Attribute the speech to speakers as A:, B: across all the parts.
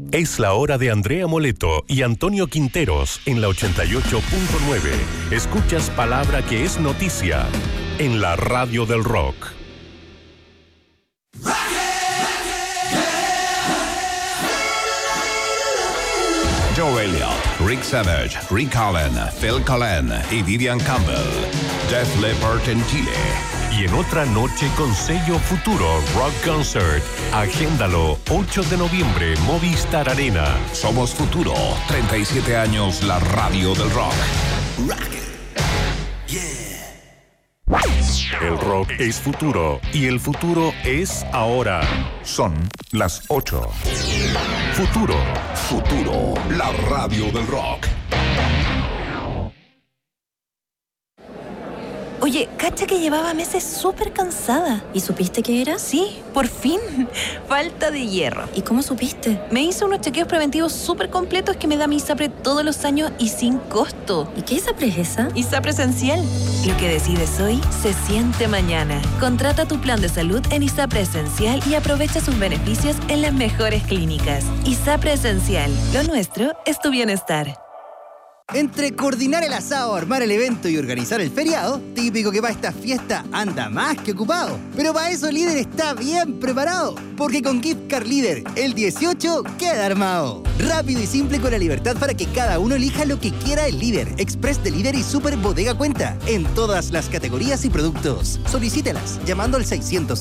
A: Es la hora de Andrea Moleto y Antonio Quinteros en la 88.9. Escuchas palabra que es noticia en la radio del rock.
B: Joe Elliott, Rick Savage, Rick Allen, Phil Collen y Vivian Campbell. Def Leppard en Chile.
A: Y en otra noche con sello Futuro Rock Concert. Agéndalo, 8 de noviembre, Movistar Arena.
B: Somos Futuro, 37 años la radio del rock.
A: Rock. El rock es futuro y el futuro es ahora.
B: Son las 8.
A: Futuro.
B: Futuro, la radio del rock.
C: Oye, cacha que llevaba meses súper cansada.
D: ¿Y supiste qué era?
C: Sí, por fin. Falta de hierro.
D: ¿Y cómo supiste?
C: Me hice unos chequeos preventivos súper completos que me da mi ISAPRE todos los años y sin costo.
D: ¿Y qué ISAPRE es esa?
C: ISAPRE Esencial. Lo que decides hoy se siente mañana. Contrata tu plan de salud en ISAPRE Esencial y aprovecha sus beneficios en las mejores clínicas. ISAPRE Esencial. Lo nuestro es tu bienestar.
E: Entre coordinar el asado, armar el evento y organizar el feriado, típico que para esta fiesta anda más que ocupado. Pero para eso Líder está bien preparado, porque con Gift Card Líder, el 18 queda armado. Rápido y simple con la libertad para que cada uno elija lo que quiera el Líder, Express de Líder y Super Bodega Cuenta, en todas las categorías y productos. Solicítelas llamando al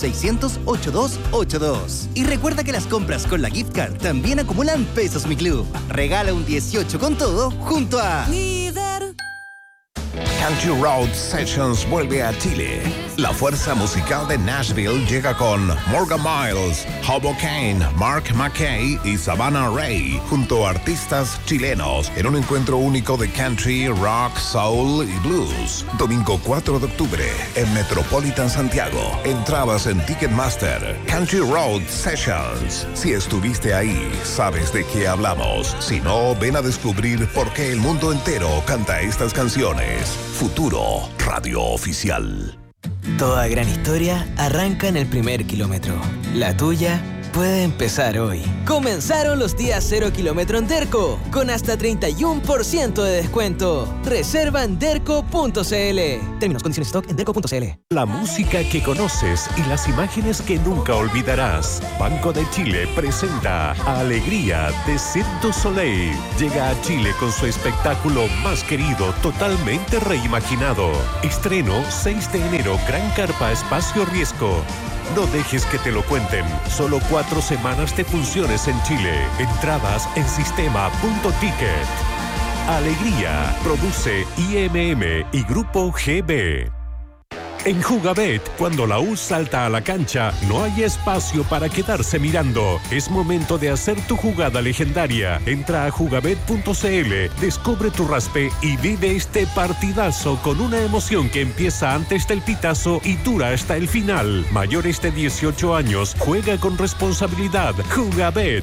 E: 600-600-8282. Y recuerda que las compras con la Gift Card también acumulan pesos Mi Club. Regala un 18 con todo junto a
C: Líder.
B: Country Road Sessions vuelve a Chile. La fuerza musical de Nashville llega con Morgan Miles, Hobo Kane, Mark McKay y Savannah Ray, junto a artistas chilenos, en un encuentro único de country, rock, soul y blues. Domingo 4 de octubre, en Metropolitan Santiago. Entradas en Ticketmaster. Country Road Sessions. Si estuviste ahí, sabes de qué hablamos. Si no, ven a descubrir por qué el mundo entero canta estas canciones. Futuro, radio oficial.
F: Toda gran historia arranca en el primer kilómetro. La tuya puede empezar hoy. Comenzaron los días 0 kilómetro en Derco, con hasta 31% de descuento. Reserva en derco.cl. Términos, condiciones, stock en derco.cl.
A: La música que conoces y las imágenes que nunca olvidarás. Banco de Chile presenta Alegría de Cirque du Soleil. Llega a Chile con su espectáculo más querido, totalmente reimaginado. Estreno 6 de enero, Gran Carpa Espacio Riesgo. No dejes que te lo cuenten. Solo 4 semanas de funciones en Chile. Entradas en sistema.ticket. Alegría. Produce IMM y Grupo GB. En Jugabet, cuando la U salta a la cancha, no hay espacio para quedarse mirando. Es momento de hacer tu jugada legendaria. Entra a jugabet.cl, descubre tu raspe y vive este partidazo con una emoción que empieza antes del pitazo y dura hasta el final. Mayores de 18 años, juega con responsabilidad. Jugabet.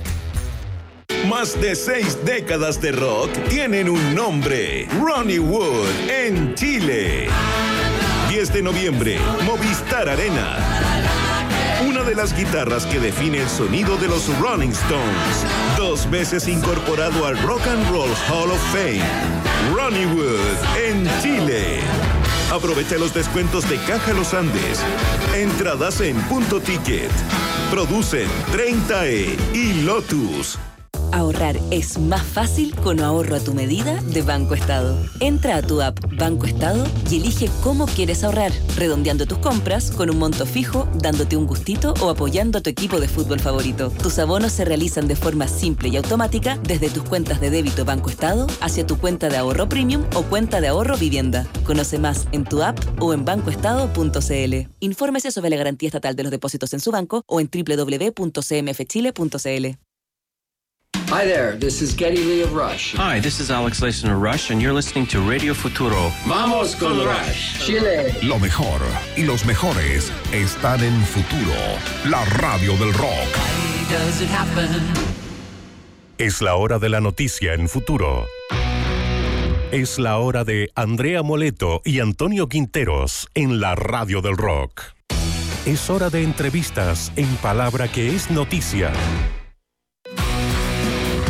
G: Más de 6 décadas de rock tienen un nombre. Ronnie Wood en Chile. 10 de noviembre, Movistar Arena. Una de las guitarras que define el sonido de los Rolling Stones. 2 veces incorporado al Rock and Roll Hall of Fame. Ronnie Wood en Chile. Aprovecha los descuentos de Caja Los Andes. Entradas en Punto Ticket. Producen 30E y Lotus.
H: Ahorrar es más fácil con ahorro a tu medida de Banco Estado. Entra a tu app Banco Estado y elige cómo quieres ahorrar, redondeando tus compras con un monto fijo, dándote un gustito o apoyando a tu equipo de fútbol favorito. Tus abonos se realizan de forma simple y automática desde tus cuentas de débito Banco Estado hacia tu cuenta de ahorro premium o cuenta de ahorro vivienda. Conoce más en tu app o en bancoestado.cl. Infórmese sobre la garantía estatal de los depósitos en su banco o en www.cmfchile.cl.
I: Hi there, this is Geddy Lee of Rush.
J: Hi, this is Alex Leyson of Rush, and you're listening to Radio Futuro.
I: Vamos con Rush, Chile.
B: Lo mejor y los mejores están en Futuro, la radio del rock.
K: Does it happen?
A: Es la hora de la noticia en Futuro. Es la hora de Andrea Moleto y Antonio Quinteros en la radio del rock. Es hora de entrevistas en palabra que es noticia.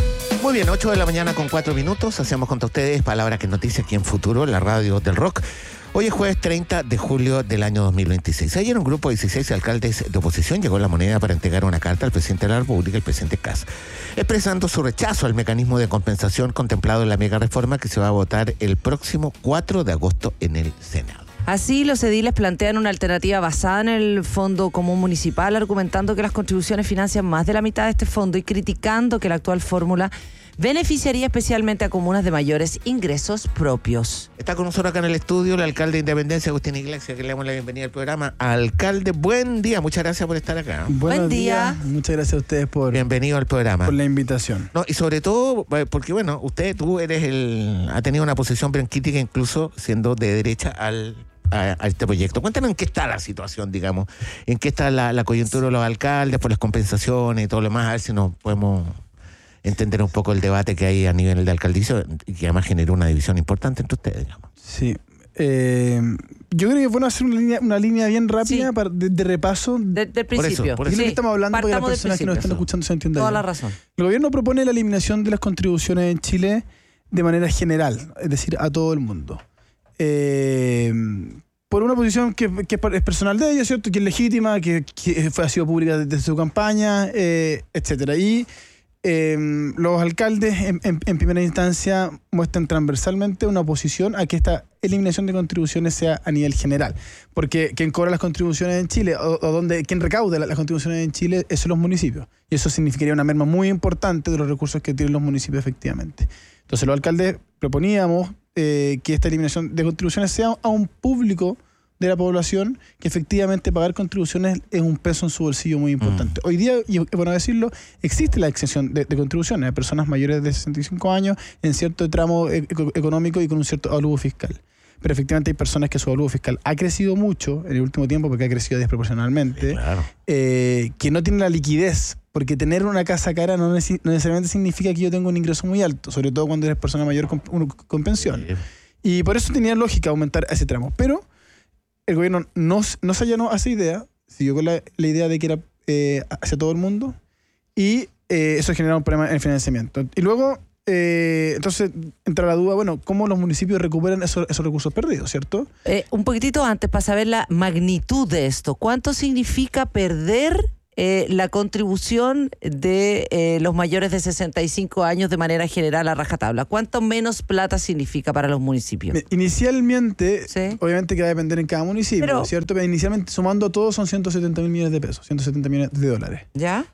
K: Muy bien, 8 de la mañana con 4 minutos. Hacemos contra ustedes Palabra que Noticia aquí en Futuro, la radio del rock. Hoy es jueves 30 de julio del año 2026. Ayer un grupo de 16 alcaldes de oposición llegó a La Moneda para entregar una carta al presidente de la República, el presidente Kast, expresando su rechazo al mecanismo de compensación contemplado en la mega reforma que se va a votar el próximo 4 de agosto en el Senado.
L: Así, los ediles plantean una alternativa basada en el Fondo Común Municipal, argumentando que las contribuciones financian más de la mitad de este fondo y criticando que la actual fórmula beneficiaría especialmente a comunas de mayores ingresos propios.
K: Está con nosotros acá en el estudio el alcalde de Independencia, Agustín Iglesias, que le damos la bienvenida al programa. Alcalde, buen día, muchas gracias por estar acá.
M: Buen día. Muchas gracias a ustedes por...
K: Bienvenido al programa.
M: Por la invitación.
K: No, y sobre todo, porque bueno, tú eres ha tenido una posición bien crítica, incluso siendo de derecha a este proyecto. Cuéntanos en qué está la situación, digamos, en qué está la coyuntura de los alcaldes por las compensaciones y todo lo demás, a ver si nos podemos entender un poco el debate que hay a nivel de alcaldicio y que además generó una división importante entre ustedes, digamos.
M: Sí. Yo creo que es bueno hacer una línea bien rápida de repaso.
L: Del principio.
M: Por eso que estamos hablando para que las personas que nos están escuchando se entiendan.
L: Toda la razón.
M: El gobierno propone la eliminación de las contribuciones en Chile de manera general, es decir, a todo el mundo. Por una posición que es personal de ella, ¿cierto? Que es legítima, que ha sido pública desde su campaña, etcétera. Y los alcaldes en primera instancia muestran transversalmente una oposición a que esta eliminación de contribuciones sea a nivel general, porque quien cobra las contribuciones en Chile o quien recauda las contribuciones en Chile son los municipios, y eso significaría una merma muy importante de los recursos que tienen los municipios efectivamente. Entonces los alcaldes proponíamos que esta eliminación de contribuciones sea a un público de la población que efectivamente pagar contribuciones es un peso en su bolsillo muy importante. Hoy día, y bueno decirlo, existe la exención de contribuciones a personas mayores de 65 años en cierto tramo económico y con un cierto avalúo fiscal. Pero efectivamente hay personas que su avalúo fiscal ha crecido mucho en el último tiempo porque ha crecido desproporcionalmente, sí, claro, que no tienen la liquidez, porque tener una casa cara no necesariamente significa que yo tenga un ingreso muy alto, sobre todo cuando eres persona mayor con pensión. Sí. Y por eso tenía lógica aumentar ese tramo. Pero el gobierno no se allanó a esa idea, siguió con la idea de que era hacia todo el mundo, y eso genera un problema en el financiamiento. Y luego, entonces, entra la duda, bueno, ¿cómo los municipios recuperan esos recursos perdidos, cierto?
L: Un poquitito antes, para saber la magnitud de esto, ¿cuánto significa perder la contribución de los mayores de 65 años de manera general a rajatabla? ¿Cuánto menos plata significa para los municipios?
M: Inicialmente,
L: ¿sí?
M: Obviamente que va a depender en cada municipio, ¿cierto? Pero inicialmente, sumando todo, son 170 mil millones de pesos, 170 millones de dólares.
L: ¿Ya?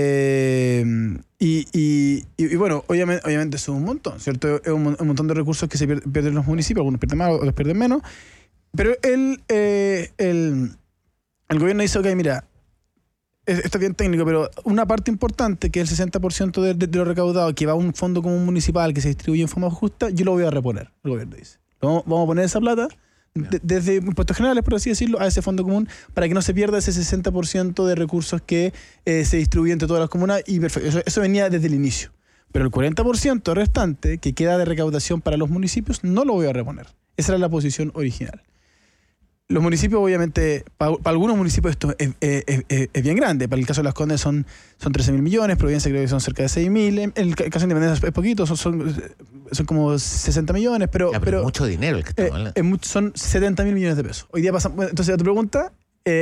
M: Y bueno, obviamente es un montón, ¿cierto? Es un montón de recursos que se pierden en los municipios, algunos pierden más, otros pierden menos. Pero el gobierno dice, ok, mira, esto es bien técnico, pero una parte importante, que es el 60% de lo recaudado, que va a un fondo común municipal que se distribuye en forma justa, yo lo voy a reponer, el gobierno dice. Vamos a poner esa plata desde impuestos generales, por así decirlo, a ese fondo común para que no se pierda ese 60% de recursos que se distribuyen entre todas las comunas, y perfecto, eso venía desde el inicio. Pero el 40% restante que queda de recaudación para los municipios no lo voy a reponer. Esa era la posición original. Los municipios, obviamente, para algunos municipios esto es bien grande. Para el caso de Las Condes son 13.000 millones, Providencia creo que son cerca de 6.000. En el caso de Independencia es poquito, son como 60 millones, pero
K: mucho dinero el que estamos hablando.
M: Son 70.000 millones de pesos. Hoy día pasan. Entonces, a tu pregunta,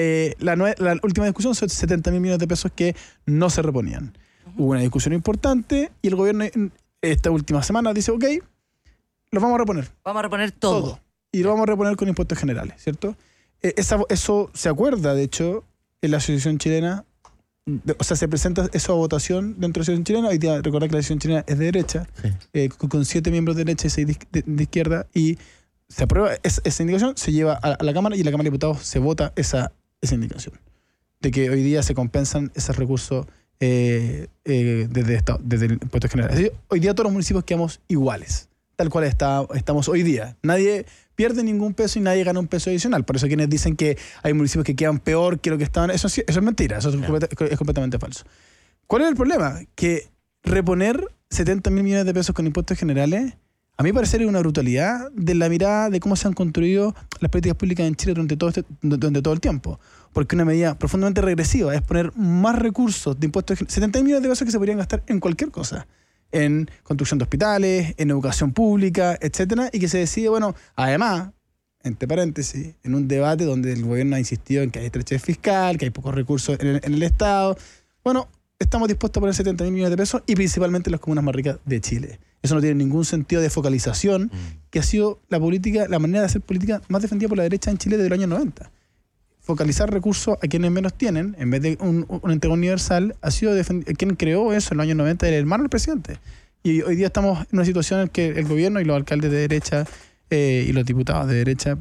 M: la última discusión son 70.000 millones de pesos que no se reponían. Hubo una discusión importante y el gobierno esta última semana dice, ok, los vamos a reponer.
L: Vamos a reponer todo.
M: Y lo vamos a reponer con impuestos generales, ¿cierto? Eso se acuerda, de hecho, en la Asociación Chilena, o sea, se presenta eso a votación dentro de la Asociación Chilena. Hoy día, recordad que la Asociación Chilena es de derecha, sí, con 7 miembros de derecha y 6 de izquierda, y se aprueba esa indicación, se lleva a la Cámara, y en la Cámara de Diputados se vota esa indicación, de que hoy día se compensan esos recursos desde el impuesto general. Es decir, hoy día todos los municipios quedamos iguales, tal cual estamos hoy día. Nadie pierde ningún peso y nadie gana un peso adicional. Por eso quienes dicen que hay municipios que quedan peor que lo que estaban, eso es mentira, eso es completamente falso. ¿Cuál es el problema? Que reponer 70.000 millones de pesos con impuestos generales, a mí parecer es una brutalidad de la mirada de cómo se han construido las políticas públicas en Chile durante todo el tiempo. Porque una medida profundamente regresiva es poner más recursos de impuestos, 70.000 millones de pesos que se podrían gastar en cualquier cosa. en construcción de hospitales, en educación pública, etcétera, y que se decide, bueno, además, entre paréntesis, en un debate donde el gobierno ha insistido en que hay estrechez fiscal, que hay pocos recursos en el Estado. Bueno, estamos dispuestos a poner 70.000 millones de pesos y principalmente en las comunas más ricas de Chile. Eso no tiene ningún sentido de focalización, que ha sido la manera de hacer política más defendida por la derecha en Chile desde los años 90. Focalizar recursos a quienes menos tienen, en vez de una entrega universal, ha sido quien creó eso en los años 90, el hermano del presidente. Y hoy día estamos en una situación en que el gobierno y los alcaldes de derecha y los diputados de derecha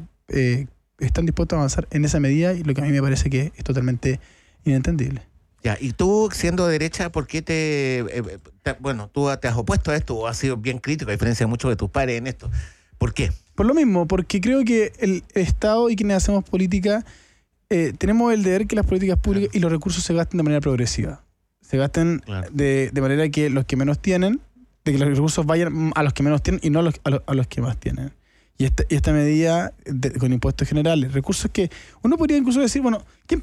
M: están dispuestos a avanzar en esa medida, y lo que a mí me parece que es totalmente inentendible.
K: Ya, y tú, siendo derecha, ¿por qué bueno, tú te has opuesto a esto o has sido bien crítico, a diferencia de muchos de tus pares en esto? ¿Por qué?
M: Por lo mismo, porque creo que el Estado y quienes hacemos política tenemos el deber que las políticas públicas y los recursos se gasten de manera progresiva. Se gasten de manera que los que menos tienen, de que los recursos vayan a los que menos tienen y no a los que más tienen. Y esta medida con impuestos generales, recursos que uno podría incluso decir, bueno,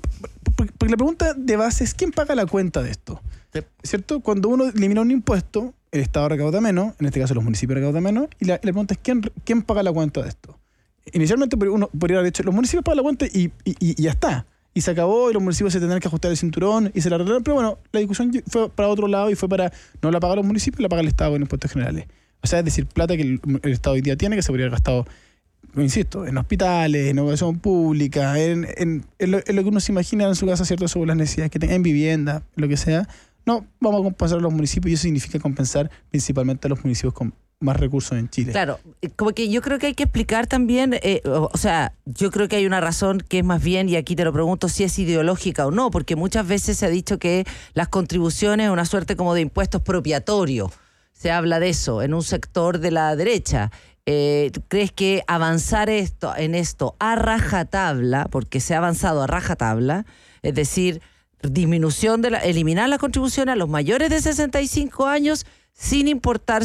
M: porque la pregunta de base es ¿quién paga la cuenta de esto? ¿Cierto? Cuando uno elimina un impuesto, el Estado recauda menos, en este caso los municipios recaudan menos, y la pregunta es ¿quién paga la cuenta de esto? Inicialmente uno podría haber dicho, los municipios pagan la cuenta y ya está. Y se acabó, y los municipios se tendrán que ajustar el cinturón y se la arreglaron. Pero bueno, la discusión fue para otro lado y fue para no la pagan los municipios, la paga el Estado con impuestos generales. O sea, es decir, plata que el Estado hoy día tiene, que se podría haber gastado, insisto, en hospitales, en educación pública, en lo que uno se imagina en su casa, ¿cierto?, sobre las necesidades que tenga, en vivienda, lo que sea. No, vamos a compensar a los municipios, y eso significa compensar principalmente a los municipios con más recursos en Chile.
L: Claro, como que yo creo que hay que explicar también, o sea, yo creo que hay una razón que es más bien, y aquí te lo pregunto, si es ideológica o no, porque muchas veces se ha dicho que las contribuciones es una suerte como de impuestos expropiatorios. Se habla de eso en un sector de la derecha. ¿Tú crees que avanzar en esto a rajatabla, porque se ha avanzado a rajatabla, es decir, disminución eliminar las contribuciones a los mayores de 65 años sin importar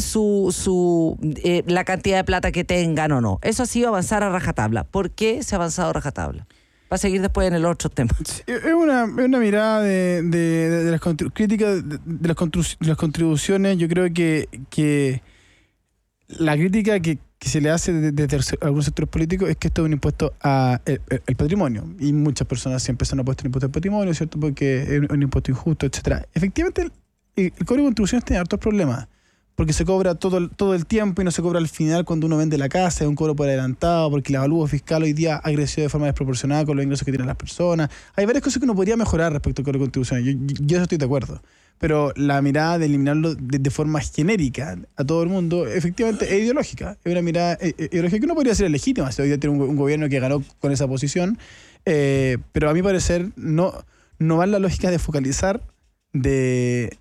L: la cantidad de plata que tengan o no? Eso ha sido avanzar a rajatabla. ¿Por qué se ha avanzado a rajatabla? Va a seguir después en el otro tema.
M: Es una mirada de las críticas de las contribuciones. Yo creo que la crítica que se le hace desde algunos sectores políticos es que esto es un impuesto al patrimonio. Y muchas personas siempre se han opuesto al impuesto al patrimonio, ¿cierto?, porque es un impuesto injusto, etcétera. Efectivamente, el cobro de contribuciones tiene hartos problemas, porque se cobra todo el tiempo y no se cobra al final cuando uno vende la casa, es un cobro por adelantado, porque el avalúo fiscal hoy día ha crecido de forma desproporcionada con los ingresos que tienen las personas. Hay varias cosas que uno podría mejorar respecto al cobro de contribuciones, yo eso estoy de acuerdo. Pero la mirada de eliminarlo de forma genérica a todo el mundo, efectivamente es ideológica. Es una mirada ideológica que no podría ser legítima si hoy día tiene un gobierno que ganó con esa posición. Pero a mi parecer no va en la lógica de focalizar, de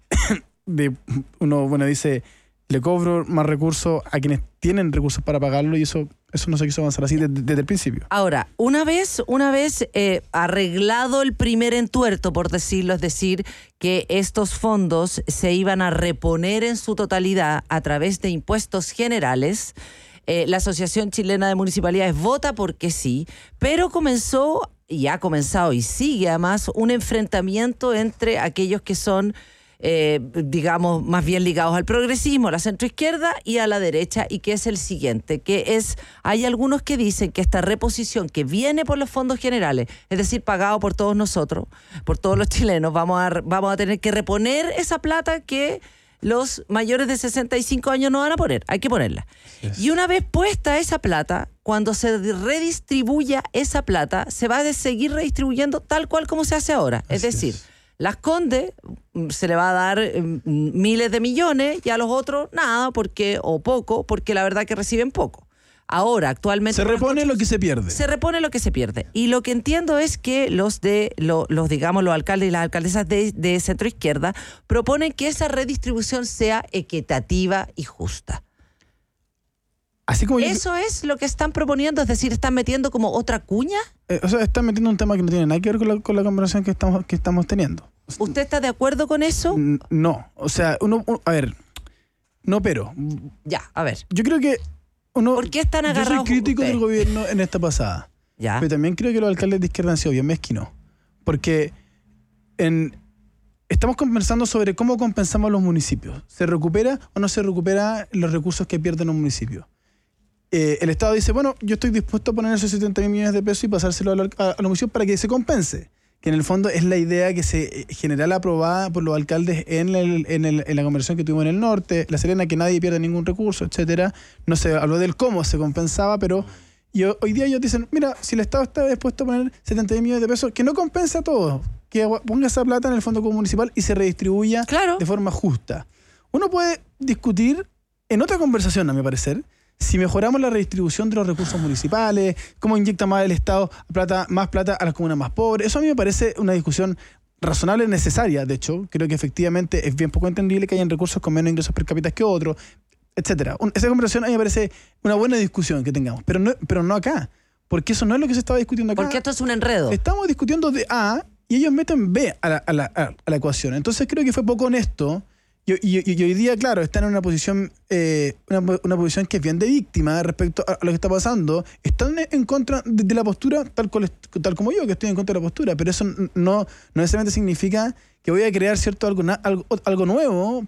M: uno, bueno, dice, le cobro más recursos a quienes tienen recursos para pagarlo, y eso no se quiso avanzar así desde el principio.
L: Ahora, una vez arreglado el primer entuerto, por decirlo, es decir, que estos fondos se iban a reponer en su totalidad a través de impuestos generales, la Asociación Chilena de Municipalidades vota porque sí, pero comenzó, y ha comenzado y sigue además, un enfrentamiento entre aquellos que son digamos, más bien ligados al progresismo, a la centroizquierda y a la derecha, y que es el siguiente, hay algunos que dicen que esta reposición que viene por los fondos generales, es decir, pagado por todos nosotros, por todos los chilenos, vamos a tener que reponer esa plata que los mayores de 65 años no van a poner, hay que ponerla. Yes. Y una vez puesta esa plata, cuando se redistribuya esa plata, se va a seguir redistribuyendo tal cual como se hace ahora, es decir, Las Condes se le va a dar miles de millones, y a los otros nada, o poco, porque la verdad que reciben poco. Ahora, actualmente...
M: Se repone lo que se pierde.
L: Se repone lo que se pierde. Y lo que entiendo es que los alcaldes y las alcaldesas de centroizquierda proponen que esa redistribución sea equitativa y justa.
M: Así como
L: ¿Eso es lo que están proponiendo? Es decir, ¿están metiendo como otra cuña?
M: Están metiendo un tema que no tiene nada que ver con la conversación que estamos teniendo.
L: ¿Usted está de acuerdo con eso?
M: No. O sea, pero...
L: Ya, a ver.
M: Yo creo que
L: ¿por qué están agarrados?
M: Yo soy crítico del gobierno en esta pasada.
L: Ya.
M: Pero también creo que los alcaldes de izquierda han sido bien mezquinos. Porque en estamos conversando sobre cómo compensamos a los municipios. ¿Se recupera o no se recupera los recursos que pierden los municipios? El Estado dice, bueno, yo estoy dispuesto a poner esos 70 mil millones de pesos y pasárselo a los municipios para que se compense. Que en el fondo es la idea que se general aprobada por los alcaldes en la conversación que tuvimos en el norte, La Serena, que nadie pierde ningún recurso, etcétera. No se habló del cómo se compensaba, pero hoy día ellos dicen, mira, si el Estado está dispuesto a poner 70 mil millones de pesos, que no compensa a todos, que ponga esa plata en el fondo municipal y se redistribuya de forma justa. Uno puede discutir en otra conversación, a mi parecer, si mejoramos la redistribución de los recursos municipales, cómo inyecta más el Estado más plata a las comunas más pobres. Eso a mí me parece una discusión razonable y necesaria. De hecho, creo que efectivamente es bien poco entendible que hayan recursos con menos ingresos per cápita que otros, etcétera. Esa conversación a mí me parece una buena discusión que tengamos, pero no acá, porque eso no es lo que se estaba discutiendo acá.
L: Porque esto es un enredo.
M: Estamos discutiendo de A y ellos meten B a la ecuación. Entonces creo que fue poco honesto. Y hoy día, claro, están en una posición una posición que es bien de víctima respecto a lo que está pasando. Están en contra de la postura, tal como yo, que estoy en contra de la postura, pero eso no necesariamente significa que voy a crear algo nuevo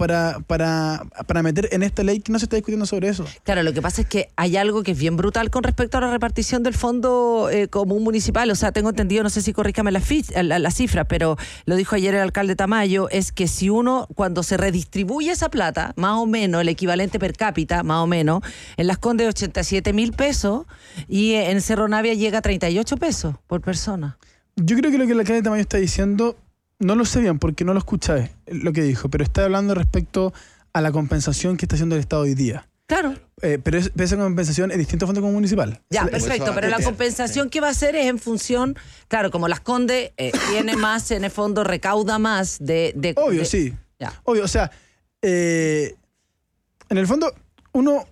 M: para meter en esta ley que no se está discutiendo sobre eso.
L: Claro, lo que pasa es que hay algo que es bien brutal con respecto a la repartición del fondo común municipal. O sea, tengo entendido, no sé si corríjame la cifra, pero lo dijo ayer el alcalde Tamayo, es que si uno, cuando se redistribuye esa plata, más o menos, el equivalente per cápita, más o menos, en Las Condes 87.000 pesos y en Cerro Navia llega a 38 pesos por persona.
M: Yo creo que lo que el alcalde Tamayo está diciendo, no lo sé bien porque no lo escuché lo que dijo, pero está hablando respecto a la compensación que está haciendo el Estado hoy día.
L: Claro.
M: Pero esa compensación es distinto a fondo común municipal.
L: Ya, perfecto, pero la compensación que va a hacer es en función, claro, como Las Condes tiene más, en el fondo recauda más de
M: Obvio, sí.
L: Ya.
M: Obvio, o sea, en el fondo, uno...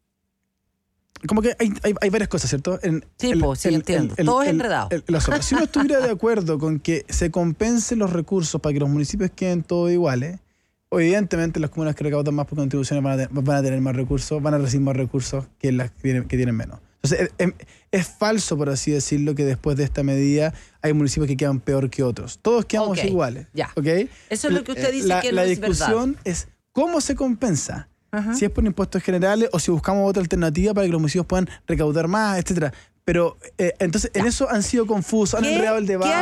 M: Como que hay varias cosas, ¿cierto?
L: Sí, entiendo. Todo es enredado.
M: Si uno estuviera de acuerdo con que se compensen los recursos para que los municipios queden todos iguales, evidentemente las comunas que recaudan más por contribuciones van a tener más recursos, van a recibir más recursos que las que tienen menos. Entonces, es falso, por así decirlo, que después de esta medida hay municipios que quedan peor que otros. Todos quedamos iguales.
L: Ya.
M: ¿Okay?
L: Eso es lo que usted dice que no
M: la
L: es verdad.
M: La discusión es cómo se compensa. Ajá. Si es por impuestos generales o si buscamos otra alternativa para que los municipios puedan recaudar más, etcétera. Pero entonces en eso han sido confusos, han enredado el debate.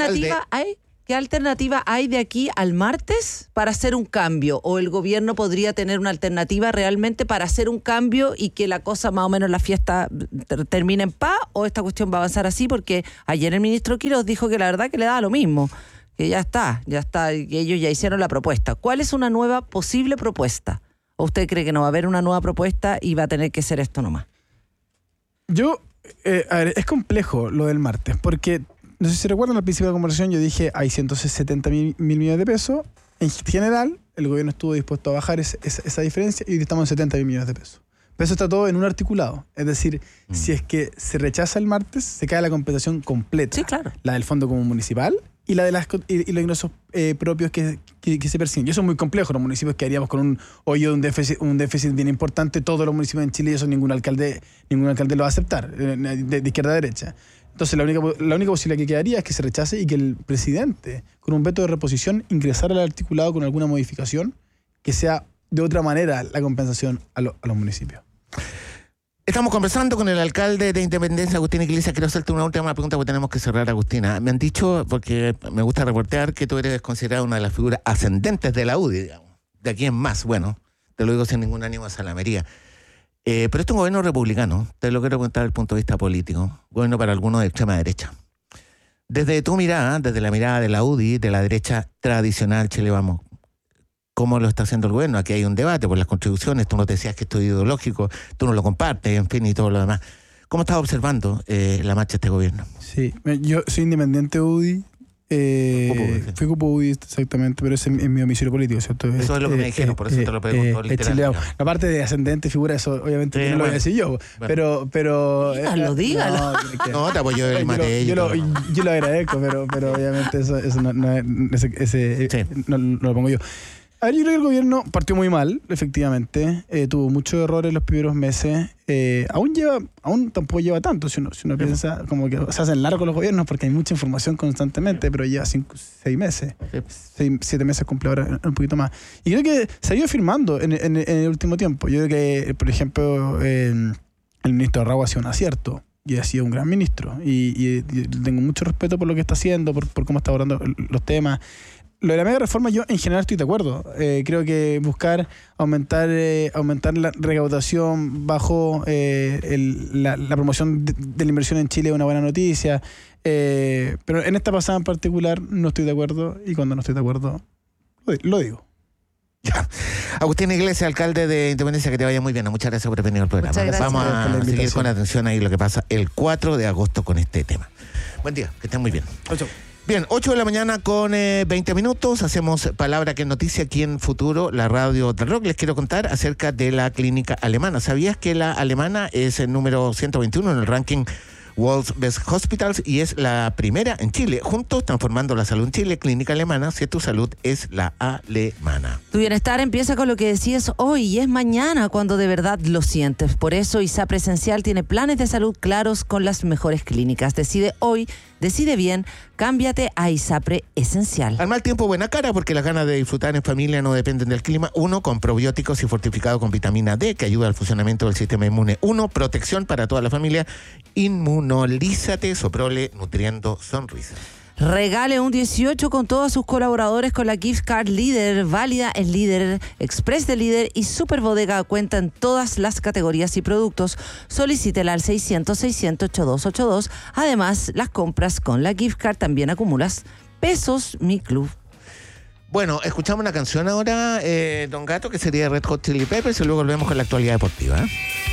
L: ¿Qué alternativa hay de aquí al martes para hacer un cambio? ¿O el gobierno podría tener una alternativa realmente para hacer un cambio y que la cosa más o menos la fiesta termine en paz? ¿O esta cuestión va a avanzar así? Porque ayer el ministro Quiroz dijo que la verdad que le daba lo mismo, que ya está, que ellos ya hicieron la propuesta. ¿Cuál es una nueva posible propuesta? ¿O usted cree que no va a haber una nueva propuesta y va a tener que ser esto nomás?
M: Yo, a ver, es complejo lo del martes, porque, no sé si recuerdan, al principio de la conversación yo dije hay 170 mil millones de pesos. En general, el gobierno estuvo dispuesto a bajar esa diferencia y hoy estamos en 70 mil millones de pesos. Pero eso está todo en un articulado. Es decir, si es que se rechaza el martes, se cae la compensación completa.
L: Sí, claro.
M: La del Fondo Común Municipal y la de los ingresos propios que se persiguen. Y eso es muy complejo. Los municipios quedaríamos con un hoyo, un déficit bien importante. Todos los municipios en Chile, y eso ningún alcalde lo va a aceptar, de izquierda a derecha. Entonces la única posibilidad que quedaría es que se rechace y que el presidente, con un veto de reposición, ingresara al articulado con alguna modificación que sea de otra manera la compensación a los municipios.
K: Estamos conversando con el alcalde de Independencia, Agustín Iglesias. Quiero hacerte una última pregunta porque tenemos que cerrar, Agustina. Me han dicho, porque me gusta reportear, que tú eres considerada una de las figuras ascendentes de la UDI, digamos. De aquí en más, bueno, te lo digo sin ningún ánimo de salamería. Pero esto es un gobierno republicano, te lo quiero contar desde el punto de vista político, gobierno para algunos de extrema derecha. Desde tu mirada, desde la mirada de la UDI, de la derecha tradicional Chile Vamos, ¿cómo lo está haciendo el gobierno? Aquí hay un debate por las contribuciones, tú nos decías que esto es ideológico, tú no lo compartes, en fin, y todo lo demás. ¿Cómo estás observando la marcha de este gobierno?
M: Sí, yo soy independiente UDI, fui cupo UDI exactamente, pero ese es mi domicilio político, ¿cierto?
K: Eso es lo que me dijeron, por eso te lo pregunto literal.
M: La parte de ascendente figura, eso obviamente no lo voy a decir yo, bueno. pero
L: dígalo.
K: No, te apoyo el mate.
M: Yo lo agradezco, pero obviamente eso no lo pongo yo. A A ver, yo creo que el gobierno partió muy mal, efectivamente. Tuvo muchos errores los primeros meses. Aún tampoco lleva tanto. Si uno piensa, como que se hacen largos los gobiernos porque hay mucha información constantemente, pero lleva 6 meses. 7 meses cumple ahora, un poquito más. Y creo que se ha ido firmando en el último tiempo. Yo creo que, por ejemplo, el ministro Raúl ha sido un acierto. Y ha sido un gran ministro. Y tengo mucho respeto por lo que está haciendo, por cómo está abordando los temas. Lo de la mega reforma, yo en general estoy de acuerdo. Creo que buscar aumentar la recaudación bajo la promoción de la inversión en Chile es una buena noticia. Pero en esta pasada en particular no estoy de acuerdo. Y cuando no estoy de acuerdo, lo digo.
K: Ya. Agustín Iglesias, alcalde de Independencia, que te vaya muy bien. Muchas gracias por venir al programa. Vamos a seguir con atención ahí lo que pasa el 4 de agosto con este tema. Buen día, que estén muy bien. 8. Bien, 8 de la mañana con 20 minutos. Hacemos Palabra que es Noticia aquí en Futuro, la radio del rock. Les quiero contar acerca de la clínica alemana. ¿Sabías que la alemana es el número 121 en el ranking World's Best Hospitals y es la primera en Chile? Juntos transformando la salud en Chile. Clínica alemana, si tu salud es la alemana.
L: Tu bienestar empieza con lo que decides hoy y es mañana cuando de verdad lo sientes. Por eso ISAPRE Esencial tiene planes de salud claros con las mejores clínicas. Decide hoy, decide bien, cámbiate a ISAPRE Esencial.
K: Al mal tiempo, buena cara, porque las ganas de disfrutar en familia no dependen del clima. 1, con probióticos y fortificado con vitamina D, que ayuda al funcionamiento del sistema inmune. 1, protección para toda la familia. Inmunolízate, Soprole, nutriendo sonrisas.
L: Regale un 18 con todos sus colaboradores con la Gift Card Líder, válida en Líder, Express de Líder y Super Bodega. Cuenta en todas las categorías y productos. Solicítela al 600-600-8282. Además, las compras con la Gift Card también acumulas pesos, mi club.
K: Bueno, escuchamos una canción ahora, Don Gato, que sería Red Hot Chili Peppers, y luego volvemos con la actualidad deportiva.